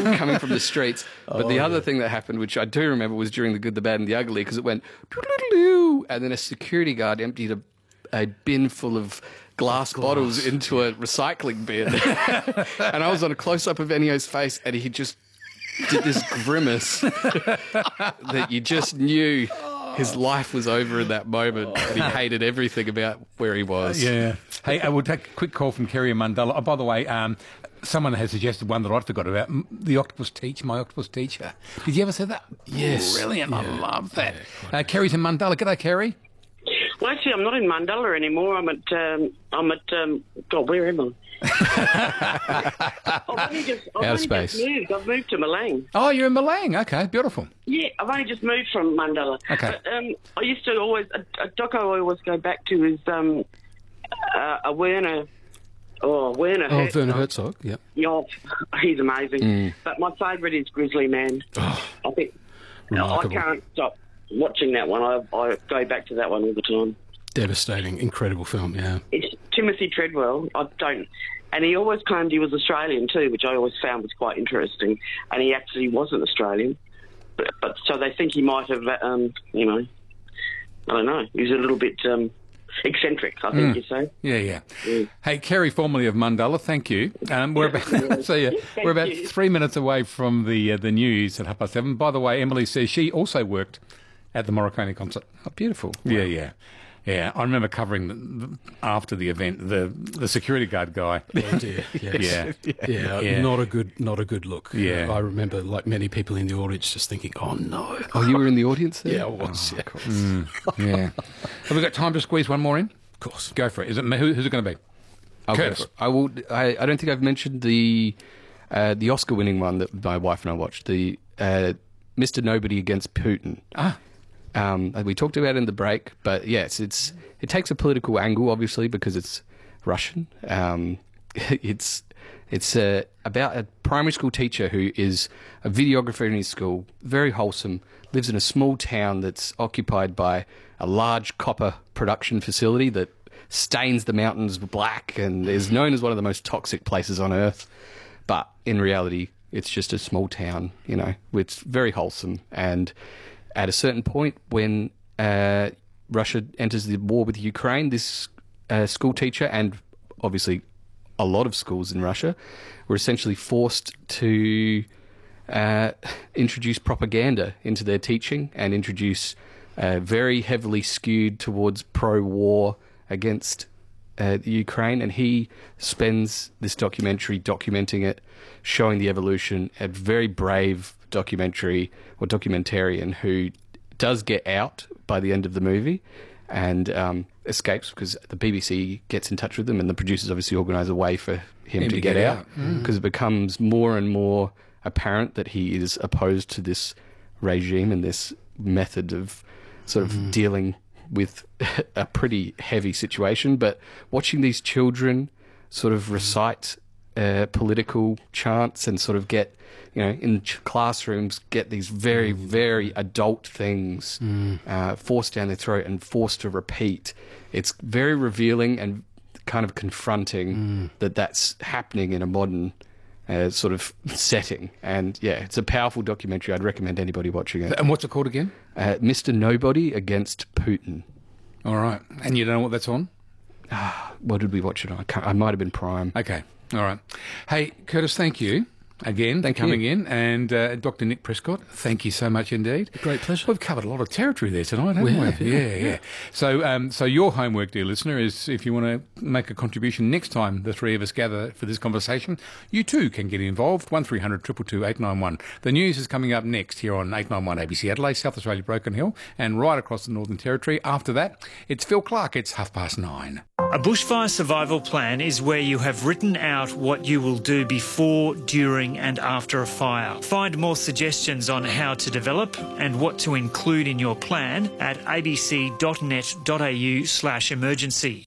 coming from the streets. But the other thing that happened, which I do remember, was during The Good, the Bad and the Ugly, because it went doo-doo-doo-doo, and then a security guard emptied a bin full of glass bottles into a recycling bin. And I was on a close-up of Ennio's face, and he just did this grimace that you just knew his life was over in that moment, and he hated everything about where he was. Yeah. Hey, we'll take a quick call from Kerry and Mundalla. Oh, by the way, someone has suggested one that I forgot about, The Octopus Teacher, My Octopus Teacher. Did you ever see that? Yes. Brilliant. Yeah. I love that. Kerry's in Mundalla. G'day, Kerry. Well, actually, I'm not in Mundalla anymore. I'm at God, where am I? I've only just moved. I've moved to Malang. Oh, you're in Malang. Okay, beautiful. Yeah, I've only just moved from Mundalla. Okay. But, I used to always, a doco I always go back to is a Werner. Werner Herzog. Werner Herzog, yeah. Yeah, he's amazing. But my favourite is Grizzly Man. Oh, I think remarkable. I can't stop watching that one. I go back to that one all the time. Devastating, incredible film, yeah. It's Timothy Treadwell. And he always claimed he was Australian too, which I always found was quite interesting. And he actually wasn't Australian, but so they think he might have, I don't know. He was a little bit eccentric, I think you say. Yeah. Hey, Kerry, formerly of Mundalla, thank you. We're about we're about 3 minutes away from the news at 7:30. By the way, Emily says she also worked at the Morricone concert. Oh, beautiful. Wow. Yeah, I remember covering after the event the security guard guy. Oh dear. Yes. Yeah. Not a good look. Yeah, I remember, like many people in the audience, just thinking, "Oh no." Oh, you were in the audience there? Yeah, I was. Of course. Yeah. Have we got time to squeeze one more in? Of course. Go for it. Is it who's it going to be? I'll go for it. I will. I don't think I've mentioned the Oscar-winning one that my wife and I watched. The Mr. Nobody against Putin. We talked about it in the break, but yes, it takes a political angle, obviously, because it's Russian. It's about a primary school teacher who is a videographer in his school, very wholesome, lives in a small town that's occupied by a large copper production facility that stains the mountains black and is known as one of the most toxic places on earth. But in reality, it's just a small town, it's very wholesome. And at a certain point, when Russia enters the war with Ukraine, this school teacher, and obviously a lot of schools in Russia, were essentially forced to introduce propaganda into their teaching and introduce very heavily skewed towards pro-war against the Ukraine. And he spends this documentary documenting it, showing the evolution, a very brave documentarian who does get out by the end of the movie and escapes because the BBC gets in touch with them and the producers obviously organise a way for him to get out because it becomes more and more apparent that he is opposed to this regime and this method of sort of dealing with a pretty heavy situation. But watching these children sort of recite political chants and sort of get, in classrooms, get these very, very adult things forced down their throat and forced to repeat. It's very revealing and kind of confronting that that's happening in a modern sort of setting. And yeah, it's a powerful documentary. I'd recommend anybody watching it. And what's it called again? Mr. Nobody Against Putin. All right. And you don't know what that's on? What did we watch it on? I might have been Prime. Okay. All right. Hey, Curtis, thank you again for coming in. And Dr. Nick Prescott, thank you so much indeed. Great pleasure. We've covered a lot of territory there tonight, haven't we? Have, yeah. So your homework, dear listener, is if you want to make a contribution next time the three of us gather for this conversation, you too can get involved. 1300 222 891. The news is coming up next here on 891 ABC Adelaide, South Australia, Broken Hill, and right across the Northern Territory. After that, it's Phil Clark. It's 9:30. A bushfire survival plan is where you have written out what you will do before, during and after a fire. Find more suggestions on how to develop and what to include in your plan at abc.net.au/emergency.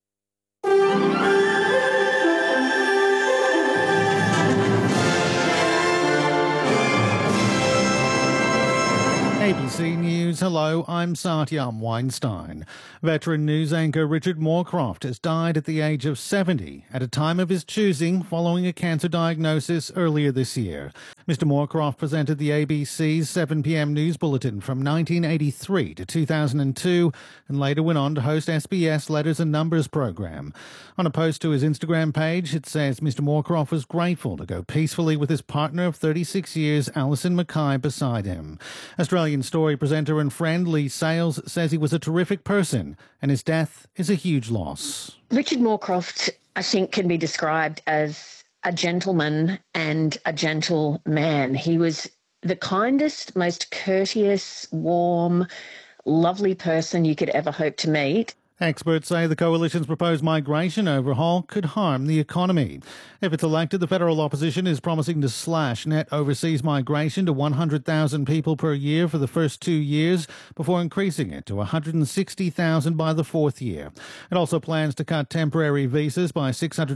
ABC News, hello, I'm Satyam Weinstein. Veteran news anchor Richard Moorcroft has died at the age of 70 at a time of his choosing following a cancer diagnosis earlier this year. Mr Moorcroft presented the ABC's 7pm news bulletin from 1983 to 2002 and later went on to host SBS Letters and Numbers program. On a post to his Instagram page, it says Mr Moorcroft was grateful to go peacefully with his partner of 36 years, Alison Mackay, beside him. Australian Story presenter and friend Lee Sales says he was a terrific person and his death is a huge loss. Richard Moorcroft, I think, can be described as a gentleman and a gentle man. He was the kindest, most courteous, warm, lovely person you could ever hope to meet. Experts say the Coalition's proposed migration overhaul could harm the economy. If it's elected, the federal opposition is promising to slash net overseas migration to 100,000 people per year for the first 2 years before increasing it to 160,000 by the fourth year. It also plans to cut temporary visas by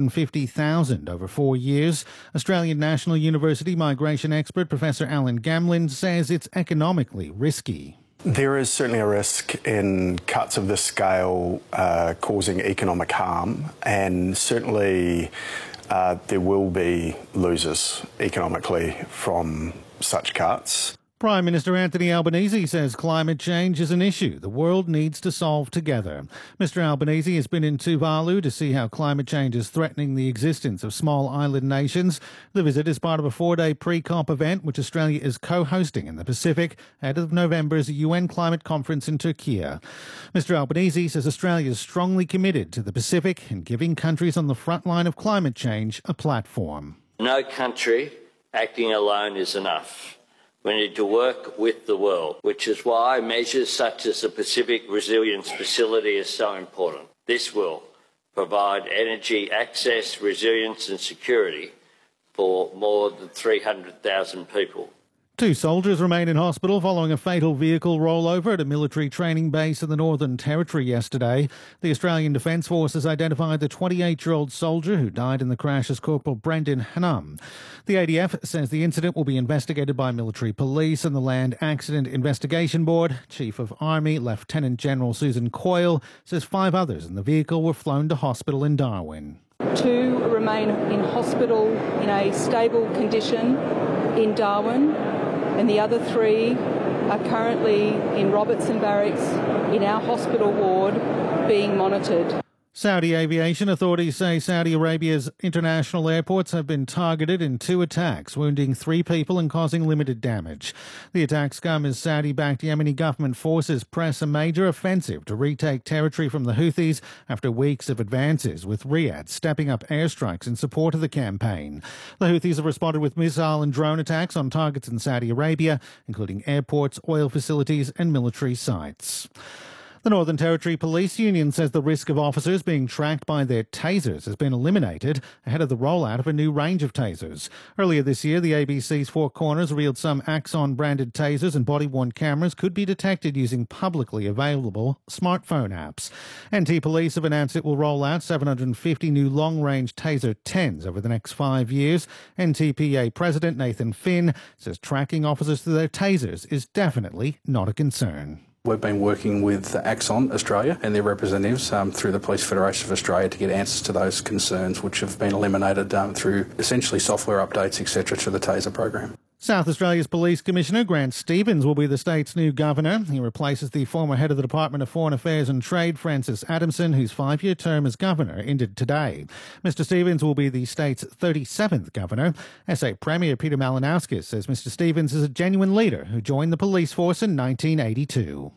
650,000 over 4 years. Australian National University migration expert Professor Alan Gamlin says it's economically risky. There is certainly a risk in cuts of this scale causing economic harm, and certainly there will be losers economically from such cuts. Prime Minister Anthony Albanese says climate change is an issue the world needs to solve together. Mr Albanese has been in Tuvalu to see how climate change is threatening the existence of small island nations. The visit is part of a 4-day pre-COP event which Australia is co-hosting in the Pacific ahead of November's UN climate conference in Turkey. Mr Albanese says Australia is strongly committed to the Pacific and giving countries on the front line of climate change a platform. No country acting alone is enough. We need to work with the world, which is why measures such as the Pacific Resilience Facility is so important. This will provide energy access, resilience and security for more than 300,000 people. 2 soldiers remain in hospital following a fatal vehicle rollover at a military training base in the Northern Territory yesterday. The Australian Defence Forces identified the 28-year-old soldier who died in the crash as Corporal Brendan Hanum. The ADF says the incident will be investigated by military police and the Land Accident Investigation Board. Chief of Army Lieutenant General Susan Coyle says 5 others in the vehicle were flown to hospital in Darwin. 2 remain in hospital in a stable condition in Darwin, and the other 3 are currently in Robertson Barracks in our hospital ward being monitored. Saudi aviation authorities say Saudi Arabia's international airports have been targeted in 2 attacks, wounding 3 people and causing limited damage. The attacks come as Saudi-backed Yemeni government forces press a major offensive to retake territory from the Houthis after weeks of advances, with Riyadh stepping up airstrikes in support of the campaign. The Houthis have responded with missile and drone attacks on targets in Saudi Arabia, including airports, oil facilities and military sites. The Northern Territory Police Union says the risk of officers being tracked by their tasers has been eliminated ahead of the rollout of a new range of tasers. Earlier this year, the ABC's Four Corners revealed some Axon-branded tasers and body-worn cameras could be detected using publicly available smartphone apps. NT Police have announced it will roll out 750 new long-range Taser 10s over the next 5 years. NTPA President Nathan Finn says tracking officers to their tasers is definitely not a concern. We've been working with Axon Australia and their representatives through the Police Federation of Australia to get answers to those concerns, which have been eliminated through essentially software updates, etc., to the Taser program. South Australia's Police Commissioner Grant Stevens will be the state's new governor. He replaces the former head of the Department of Foreign Affairs and Trade, Francis Adamson, whose 5-year term as governor ended today. Mr Stevens will be the state's 37th governor. SA Premier Peter Malinowskis says Mr Stevens is a genuine leader who joined the police force in 1982.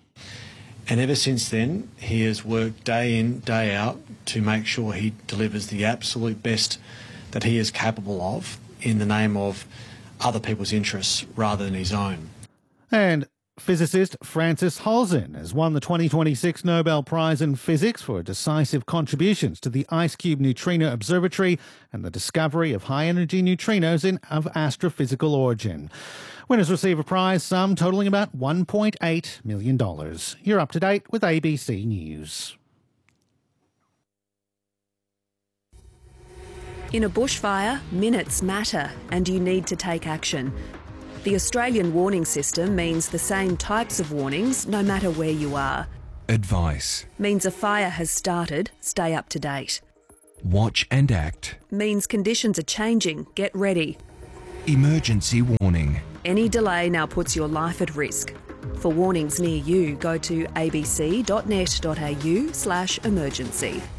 And ever since then, he has worked day in, day out to make sure he delivers the absolute best that he is capable of in the name of other people's interests rather than his own. And physicist Francis Halzen has won the 2026 Nobel Prize in Physics for decisive contributions to the IceCube Neutrino Observatory and the discovery of high-energy neutrinos of astrophysical origin. Winners receive a prize sum totalling about $1.8 million. You're up to date with ABC News. In a bushfire, minutes matter and you need to take action. The Australian warning system means the same types of warnings no matter where you are. Advice Means a fire has started, stay up to date. Watch and act. Means conditions are changing, get ready. Emergency warning. Any delay now puts your life at risk. For warnings near you, go to abc.net.au/emergency.